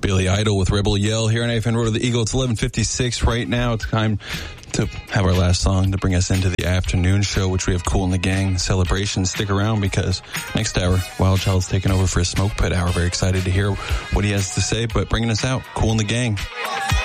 Billy Idol with Rebel Yell here on AFN Road to the Eagle. It's 11:56 right now. It's time to have our last song to bring us into the afternoon show, which we have Kool and the Gang celebration. Stick around because next hour, Wild Child's taking over for his Smoke Pit hour. Very excited to hear what he has to say, but bringing us out, Kool and the Gang.